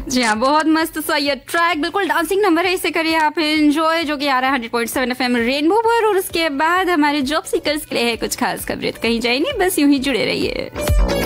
जी हाँ, बहुत मस्त सा ये ट्रैक, बिल्कुल डांसिंग नंबर है, इसे करिए आप एंजॉय, जो कि आ रहा है 100.7 FM रेनबो पर। और उसके बाद हमारे जॉब सीकर्स के लिए है कुछ खास खबरें, तो कहीं जाइए नहीं, बस यूं ही जुड़े रहिए।